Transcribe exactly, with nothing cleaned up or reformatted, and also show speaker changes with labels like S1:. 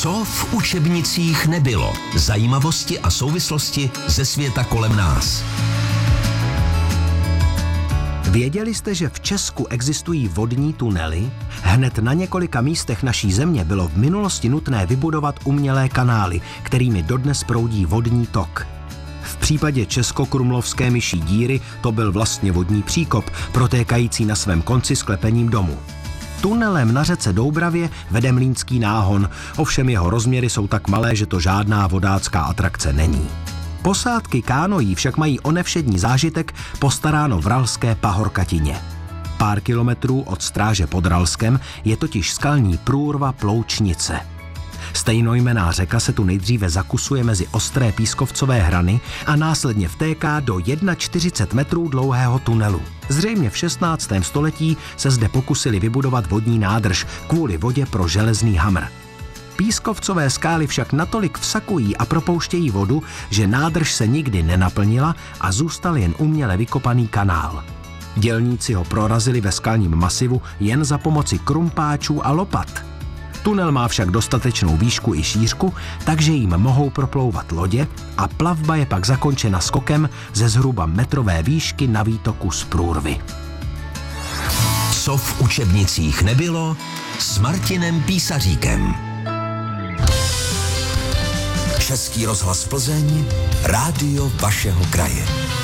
S1: Co v učebnicích nebylo? Zajímavosti a souvislosti ze světa kolem nás.
S2: Věděli jste, že v Česku existují vodní tunely? Hned na několika místech naší země bylo v minulosti nutné vybudovat umělé kanály, kterými dodnes proudí vodní tok. V případě Českokrumlovské myší díry to byl vlastně vodní příkop, protékající na svém konci sklepením domu. Tunelem na řece Doubravě vede Mlýnský náhon, ovšem jeho rozměry jsou tak malé, že to žádná vodácká atrakce není. Posádky kánoí však mají o nevšední zážitek postaráno v Ralské pahorkatině. Pár kilometrů od stráže pod Ralskem je totiž skalní průrva Ploučnice. Stejnojmenná řeka se tu nejdříve zakusuje mezi ostré pískovcové hrany a následně vtéká do čtyřicet jedna metrů dlouhého tunelu. Zřejmě v šestnáctém století se zde pokusili vybudovat vodní nádrž kvůli vodě pro železný hamr. Pískovcové skály však natolik vsakují a propouštějí vodu, že nádrž se nikdy nenaplnila a zůstal jen uměle vykopaný kanál. Dělníci ho prorazili ve skalním masivu jen za pomoci krumpáčů a lopat. Tunel má však dostatečnou výšku i šířku, takže jim mohou proplouvat lodě a plavba je pak zakončena skokem ze zhruba metrové výšky na výtoku z průrvy.
S1: Co v učebnicích nebylo? S Martinem Písaříkem. Český rozhlas Plzeň, rádio vašeho kraje.